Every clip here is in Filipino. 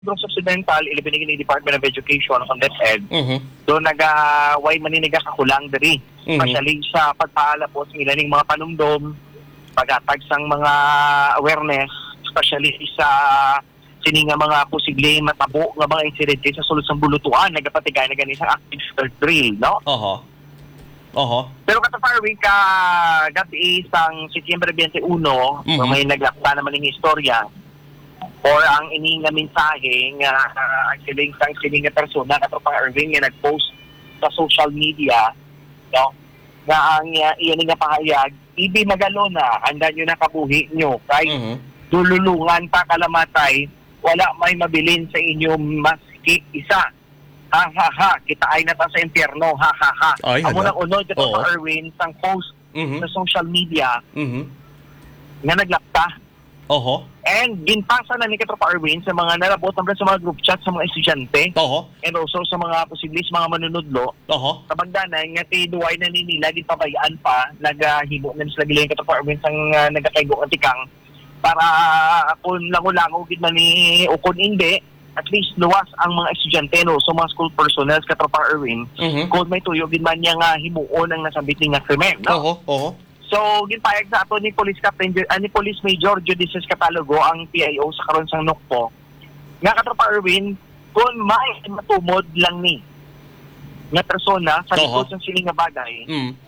Negros Occidental, ilibinigin ni Department of Education on DepEd, Mhm. doon nag-way maninigas ako lang diri. Especially sa pagpaala po sa ilaning mga panumdom, pag-atag sang mga awareness, especially sa sini nga mga posible matabo nga mga insidente sa sulod sang bulutuan, nagapatigay na ganit sa active third drill, no? Oho. Oho. Pero kata Farwing ka gabi sang Setyembre 21, may naglakda naman ng istorya or ang ini nga mensahe nga ang siling nga persona kato pang Irving nga nag-post sa social media, no? Nga ang iyan nga pahayag, ibi magalona, handa nyo na kabuhi nyo kay dululungan pa kalamatay, wala may mabilin sa inyong maski isa. Ha ha ha, kita ay nata sa impyerno, ha ha ha. Amo nang unod ito sa Erwin sang post sa social media nga naglakta. Oho. And ginpasa na ni Katropa Erwin sa mga nalabot naman sa mga group chat sa mga estudyante. Oho. And also sa mga posibles mga manunudlo. Oho. Kabagdanan nga tiduay na nila ginpabayaan pa nagahimo na sila giling Katropa Erwin sang nagataygo ang tikang para kung lango-lango gid man ni o kung hindi, at least luwas ang mga estudyante no, so mga school personnel Katropa Erwin kung may tuyo gid man niya nga himuon ang nasambit nga krimen, no? Oho. Oho. So, ginpayag sa ato ni Police Captain, ni Police Major Judices Catalogo, ang PIO sa karon sang Nokpo. Nga Katropa Erwin, kung may matumod lang ni nga persona sa likod ng siling nga bagay,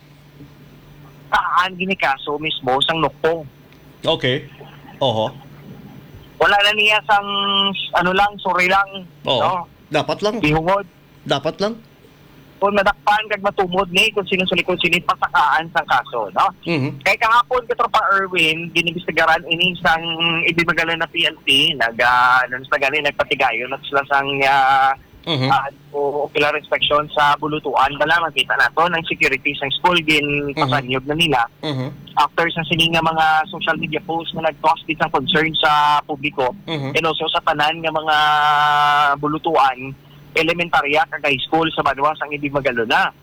taan ginikaso mismo sang Nokpo. Okay. Oho. Wala na niya sang sorry lang, no? Dapat lang. Ihungod. Dapat lang. Kung nadakpan kag matumod ni kung sino sa likod sini pasakaan sang kaso, no? Kay kahapon Katropa Erwin ginibistigaran ini sang ibibagalan na PNP nagpatigayon at sila sang ocular inspection sa bulutuan bala makita nato ng security sang school gin pasanyog na nila. After sa sininga mga social media posts na nag-cause din sang concern sa publiko and also sa tanan nga mga bulutuan elementarya kag high school sa Banwas ang hindi magalona.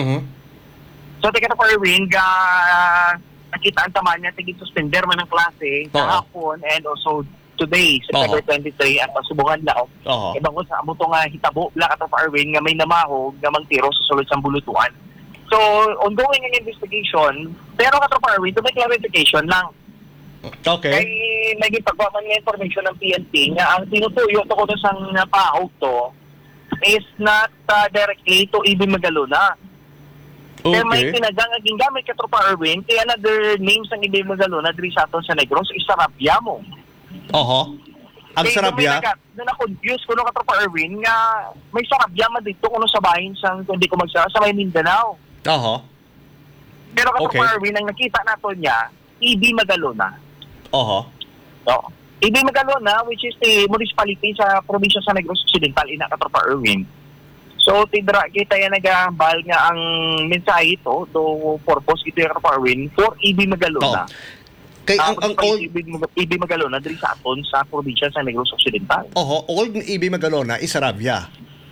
So tika na Erwin nakita ang taman niya tigit suspender man ang klase kahapon and also today September 23 at pasubukan lao. Ibang ko sa amuto nga hitabo la kato Erwin nga may namahog nga magtiro sa sulod sang bulutuan. So ongoing ang investigation pero kato Erwin to may clarification lang. Okay. Kay naging pagwaman nga information ng PNP nga ang tinutuyo to ko sang napahog to is not directly to EB Magalona. Kaya may tinagang aging gamit Katropa Erwin, kaya another names ng EB Magalona diri sa aton sa Negros is Sarabia mo. Oho. Ang Sarabia? Na-confuse ko no Katropa Erwin nga may Sarabia man dito kuno sa bahin sang kundi ko magsara sa may Mindanao. Oho. Pero Katropa Erwin ang nakita nato niya, EB Magalona. Oho. So, EB Magalona, which is the municipality sa probinsya sa Negros Occidental, ina Katropa Erwin. So, tidra kita yan nagahambal nga ang mensahe ito, do purpose ito yung Katropa Erwin, for EB Magalona. Kay ang old EB Magalona, diri sa aton sa probinsya sa Negros Occidental. Oho, old EB Magalona is Sarabia.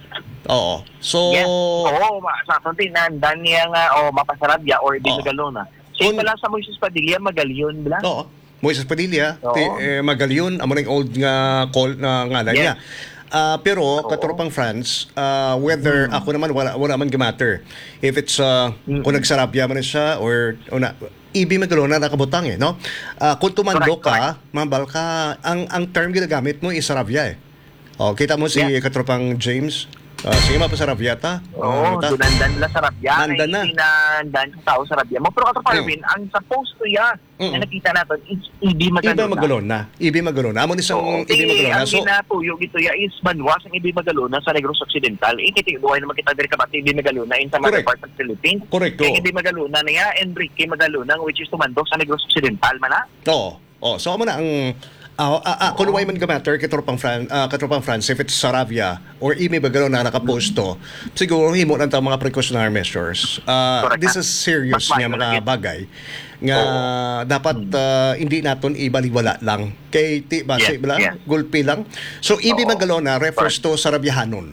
Oo. So, yes. Oo, sa aton tinandan niya nga, mapasarabia or EB Magalona. So, pala sa Moises Padilla, Magalyon, bala? Oo. Moises Padilla, Magalyon, amo ng old nga call na ngalan niya. Pero Katropang France, whether ako naman wala man gimatter. If it's kung nagsarabya man siya or EB Magalona nakabutang no? Kung tumando ka, mambal ka, ang term ginagamit mo is sarabya kita mo si Katropang James. Sige mapasarabya ta. Oo, dunandan nila sarabya. Nandan na. Nandan sa tao sarabya mo. Pero Katropa Erwin, ang supposed to na nakita natin is EB Magalona. EB Magalona. Amo isang EB Magalona. Ang ginatuyo gito is Banwas ang EB Magalona sa Negros Occidental. Ikitibuhay na makita diri kabat EB Magalona in sa mga part ng Philippines. Correct. Ang EB Magalona niya, Enrique Magalona, which is tumandok sa Negros Occidental man na. Oo. So amo na ang kung man gamatter Katropang France, if it's Sarabia or EB Magalona na nakaposto, siguro himo lang ta mga precautionary measures. This is serious nga mga bagay nga dapat hindi naton ibaliwala lang kay base gulpi lang. So EB Magalona refers to Sarabiahanon.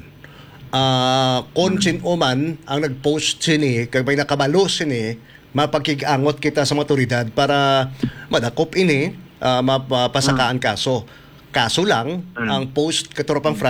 Kung sino-man ang nag-post sini kag may nakabalo sini, mapagkigangot kita sa mga otoridad para madakop ini mapasakaan kaso. Kaso lang, ang post katropang